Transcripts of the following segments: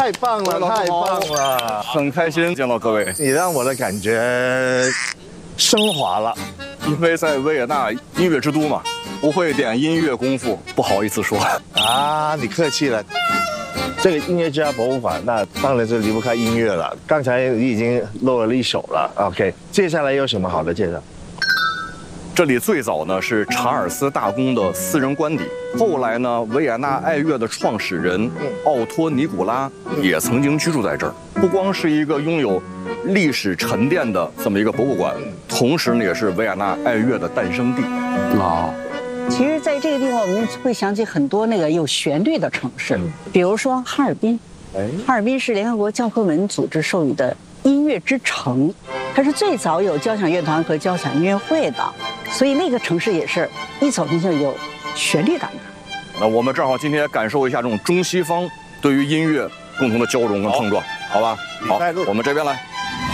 太棒了，太棒了！ 很开心见到各位， 你让我的感觉升华了。 因为在维也纳音乐之都嘛，不会点音乐功夫，不好意思说。 啊，你客气了。这个音乐家博物馆，那当然是离不开音乐了。刚才你已经露了一手了 ，OK， 接下来有什么好的介绍？ 这里最早呢是查尔斯大公的私人官邸，后来呢维也纳爱乐的创始人奥托·尼古拉也曾经居住在这儿。不光是一个拥有历史沉淀的这么一个博物馆，同时呢也是维也纳爱乐的诞生地。 其实，在这个地方，我们会想起很多那个有旋律的城市，比如说哈尔滨。哈尔滨是联合国教科文组织授予的音乐之城，它是最早有交响乐团和交响音乐会的，所以那个城市也是一走进去有旋律感的。 那我们正好今天感受一下这种中西方对于音乐共同的交融跟碰撞，好吧？好，我们这边来。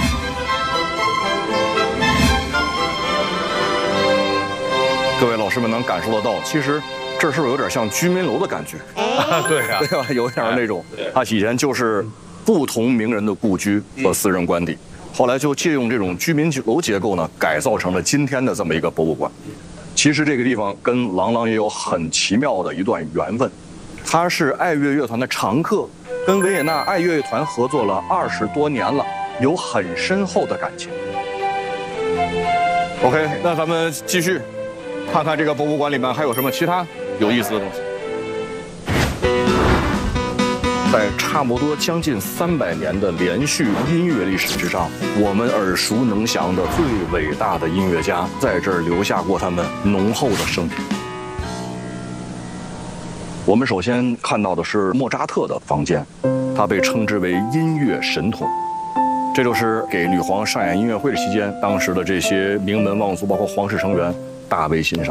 各位老师们能感受得到，其实这是不是有点像居民楼的感觉？ 对啊， 对吧？有点那种。它以前就是不同名人的故居和私人官邸，后来就借用这种居民楼结构呢，改造成了今天的这么一个博物馆。其实这个地方跟郎朗也有很奇妙的一段缘分，他是爱乐乐团的常客，跟维也纳爱乐团合作了20多年了，有很深厚的感情。OK， 那咱们继续看看这个博物馆里面还有什么其他有意思的东西。在差不多将近300年的连续音乐历史之上，我们耳熟能详的最伟大的音乐家在这儿留下过他们浓厚的生平。我们首先看到的是莫扎特的房间，他被称之为音乐神童。这就是给女皇上演音乐会的期间，当时的这些名门望族，包括皇室成员，大为欣赏。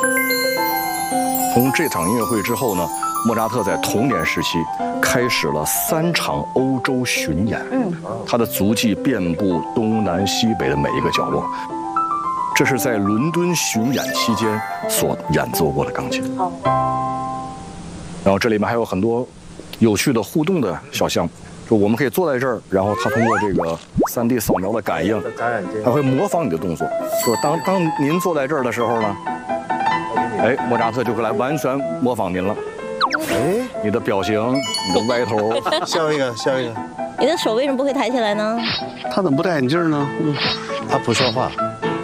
从这场音乐会之后呢，莫扎特在童年时期开始了3场欧洲巡演，他的足迹遍布东南西北的每一个角落。这是在伦敦巡演期间所演奏过的钢琴。然后这里面还有很多有趣的互动的小项目，就我们可以坐在这儿，然后他通过这个3D 扫描的感应，他会模仿你的动作。就是当您坐在这儿的时候呢，哎，莫扎特就会来完全模仿您了。哎，你的表情，你的歪头， 笑一个，笑一个。 你的手为什么不会抬起来呢？ 他怎么不戴眼镜呢？ 他不说话。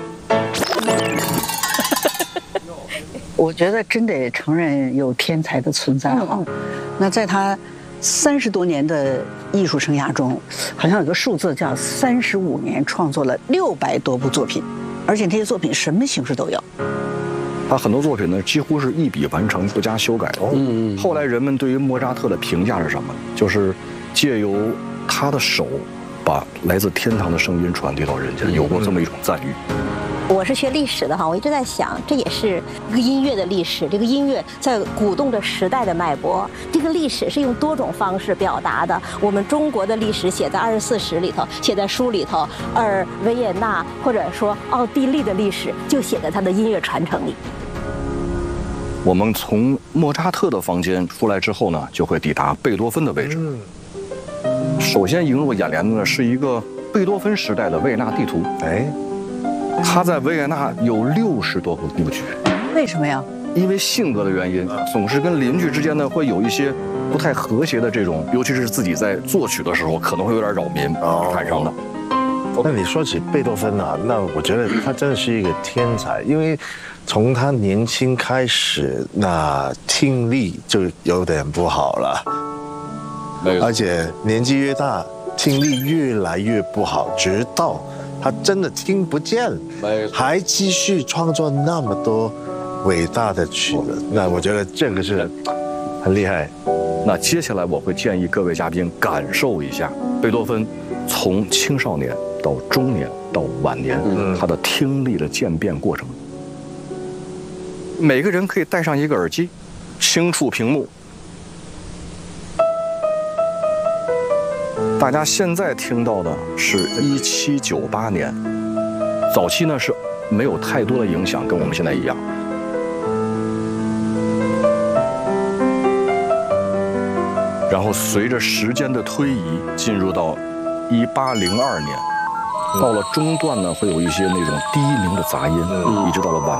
我觉得真得承认有天才的存在啊。那在他30多年的艺术生涯中，好像有个数字叫35年，创作了600多部作品，而且这些作品什么形式都有。 他很多作品呢，几乎是一笔完成，不加修改的。后来人们对于莫扎特的评价是什么？就是借由他的手，把来自天堂的声音传递到人间，有过这么一种赞誉。 我是学历史的哈，我一直在想，这也是一个音乐的历史。这个音乐在鼓动着时代的脉搏，这个历史是用多种方式表达的。我们中国的历史写在24史里头，写在书里头，而维也纳或者说奥地利的历史就写在它的音乐传承里。 我们从莫扎特的房间出来之后呢，就会抵达贝多芬的位置。首先映入眼帘的呢是一个贝多芬时代的维也纳地图。哎。他在维也纳有60多个故居， 为什么呀？ 因为性格的原因，总是跟邻居之间呢会有一些不太和谐的这种，尤其是自己在作曲的时候可能会有点扰民产生的。 那你说起贝多芬啊，那我觉得他真的是一个天才，因为从他年轻开始，那听力就有点不好了，而且年纪越大，听力越来越不好，直到他真的听不见，还继续创作那么多伟大的曲子，那我觉得这个是很厉害。 那接下来我会建议各位嘉宾感受一下贝多芬从青少年到中年到晚年，他的听力的渐变过程。每个人可以戴上一个耳机，轻触屏幕。大家现在听到的是1798年，早期呢是没有太多的影响，跟我们现在一样。 然后随着时间的推移，进入到1802年，到了中段呢，会有一些那种低鸣的杂音，一直到了晚